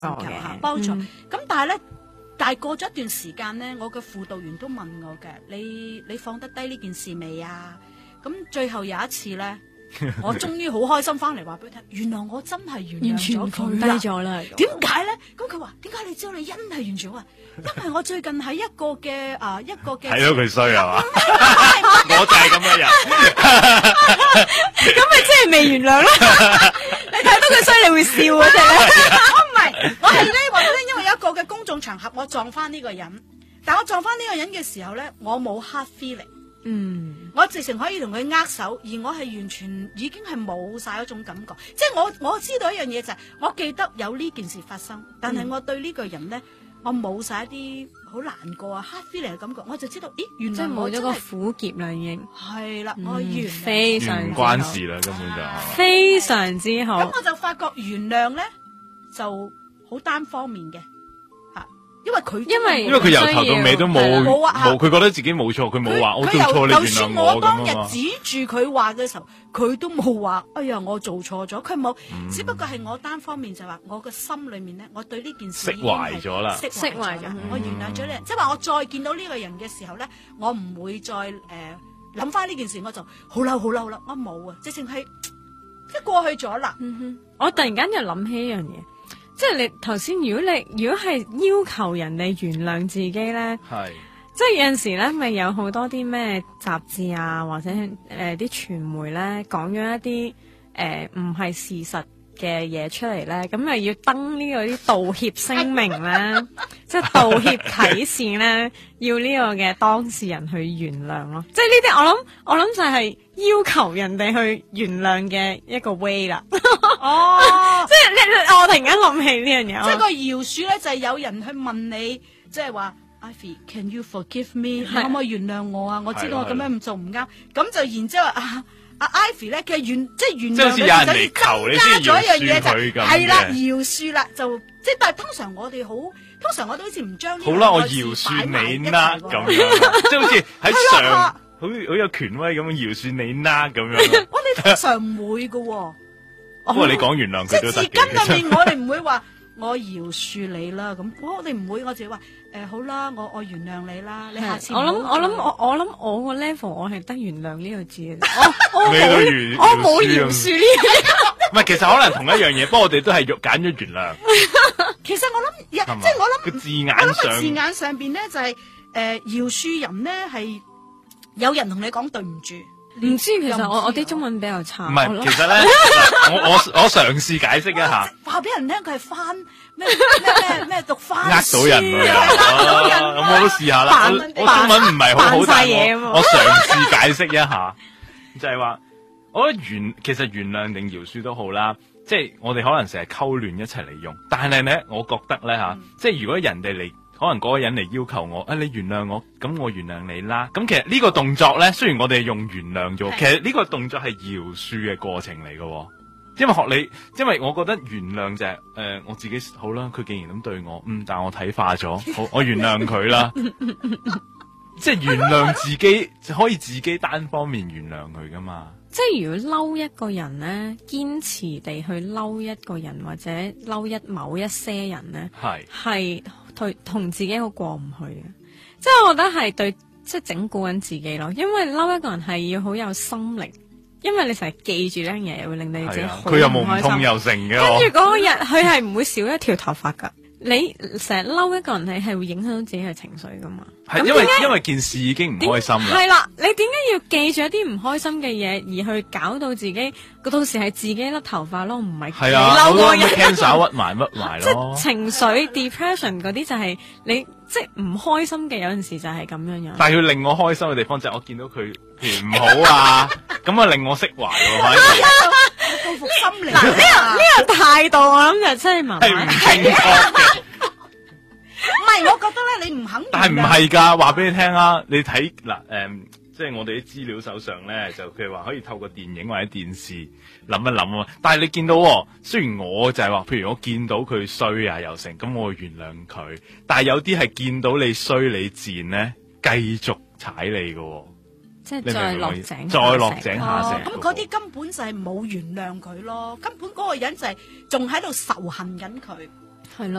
幫助。咁但係咧，但係過咗一段時間咧，我嘅輔導員都問我嘅，你放得低呢件事未啊？咁最後有一次咧。我終於好開心翻嚟話俾佢聽，原來我真係原諒咗佢放低咗啦。 點解咧？咁佢話點解你知道你因係完全話，因為我最近喺一個嘅睇到佢衰係嘛？我就係咁嘅人， 咁咪即係未原諒啦？你睇到佢衰，你會笑嗰隻咧？ 我唔係，我係咧話咧，因為有一個嘅公眾場合，我撞翻呢個人，但我撞翻呢個人嘅時候咧，我冇 hard feeling。我直情可以同佢握手，而我係完全已經係冇晒嗰種感覺，即係我知道一樣嘢就係，我記得有呢件事發生，但係我對呢個人咧，我冇晒一啲好難過啊 hard feeling 嘅感覺，我就知道，咦，原來我冇咗個苦澀啦，已經係啦，我原非常唔關事啦，根本就非常之好。 咁我就發覺原諒咧就好單方面嘅。因為佢由頭到尾都冇，佢覺得自己冇錯，佢冇話我做錯你原諒我咁啊嘛。就算我當日指住佢話嘅時候，佢都冇話，哎呀我做錯咗，佢冇，只不過係我單方面就話我嘅心裏面咧，我對呢件事釋懷咗啦， 釋懷咗，我原諒咗你，即係話我再見到呢個人嘅時候咧，我唔會再諗翻呢件事，我就好嬲啦，我冇啊，直情係即係過去咗啦。 我突然間又諗起一樣嘢。即係你頭先，如果係要求人哋原諒自己咧，即係有陣時咧，咪有好多啲咩雜誌啊，或者啲傳媒咧講咗一啲唔係事實嘅嘢出嚟咧，咁咪要登呢個啲道歉聲明咧，即係道歉啟事咧，要呢個嘅當事人去原諒咯。即係呢啲我諗就係要求人哋去原諒嘅一個 way 啦。即係我突然間諗起呢樣嘢， 即係個饒恕咧，就係有人去問你，即係話 Ivy，can you forgive me？ 你可唔可以原諒我啊？我知道我咁樣唔做唔啱，咁就然之後阿 Ivy 咧，其實原諒就好似有人嚟求你先咗一樣嘢就係啦，饒恕啦，就即係但係通常我都好似唔將呢好啦，我饒恕你啦咁樣，即係好似喺上好有權威咁樣饒恕你啦咁樣。 我哋通常唔會噶。 不過你講原諒佢都得嘅。即係字根入面，我哋唔會話我饒恕你啦，咁我哋唔會，我自己話好啦，我原諒你啦，你下次我諗我個 level 我係得原諒呢個字嘅， 我冇饒恕呢唔係，其實可能同一樣嘢，不過我哋都係揀咗原諒。 其實我諗，即係我諗個字眼上邊咧就係饒恕人咧係有人同你講對唔住。 唔知其實我啲中文比較差。 唔係，其實咧，我嘗試解釋一下。 話俾人聽佢係翻咩讀翻呃到人咁我都試下啦。我中文唔係好好，但係我嘗試解釋一下，就係話，我覺得其實原諒定饒恕都好啦，即係我哋可能成日溝亂一齊嚟用，但係咧，我覺得咧即係如果人哋嚟。可能嗰個人嚟要求我，你原諒我，咁我原諒你啦。咁其實呢個動作咧，雖然我哋用原諒咗，其實呢個動作係饒恕嘅過程嚟嘅。因為我覺得原諒就係我自己好啦。佢既然咁對我，但係我睇化咗，好，我原諒佢啦。即係原諒自己，可以自己單方面原諒佢噶嘛。 即係如果嬲一個人咧，堅持地去嬲一個人或者嬲某一些人咧，係同自己好過唔去嘅。即係我覺得係對，即係整蠱緊自己咯。因為嬲一個人係要好有心力，因為你成日記住呢樣嘢，會令你自己好唔開心。 佢又冇唔痛又成嘅。 跟住嗰日佢係唔會少一條頭髮噶。你成日嬲一個人，你係會影響到自己嘅情緒噶嘛？ 係因為件事已經唔開心啦。 係啦，你點解要記住一啲唔開心嘅嘢，而去搞到自己到時係自己甩頭髮咯？唔係你嬲嗰個人 cancer 屈埋咯。 即係情緒 depression 嗰啲就係你即係唔開心嘅，有陣時就係咁樣樣。 但係佢令我開心嘅地方就係我見到佢譬如唔好啊，咁啊令我釋懷喎。 報復心理嗱，呢個態度我諗就真係麻麻係唔正確嘅。 唔係，我覺得咧，你唔肯。 但係唔係㗎，話俾你聽啊！你睇嗱即係我哋啲資料手上咧，就佢話可以透過電影或者電視諗一諗啊。但係你見到，雖然我就係話，譬如我見到佢衰啊又成，咁我會原諒佢。但係有啲係見到你衰你賤咧，繼續踩你㗎。 即係再落井下石。 咁嗰啲根本就係冇原諒佢咯，根本嗰個人就係仲喺度仇恨緊佢。